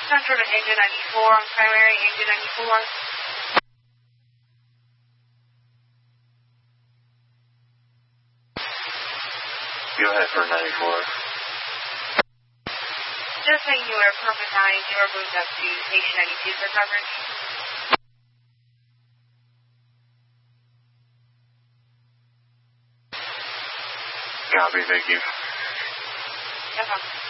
Center to engine 94 on primary, engine 94. Go ahead for 94. Just saying you are perfect 9, 0 moved up to station 92 for coverage. Copy, thank you. No problem.